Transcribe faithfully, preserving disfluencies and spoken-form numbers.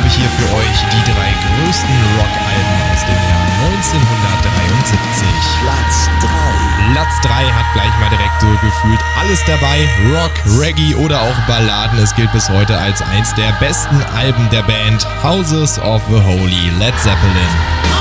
habe ich hier für euch die drei größten Rockalben aus dem Jahr neunzehnhundertdreiundsiebzig. Platz drei. Platz drei hat gleich mal direkt so gefühlt alles dabei. Rock, Reggae oder auch Balladen. Es gilt bis heute als eins der besten Alben der Band Houses of the Holy, Led Zeppelin.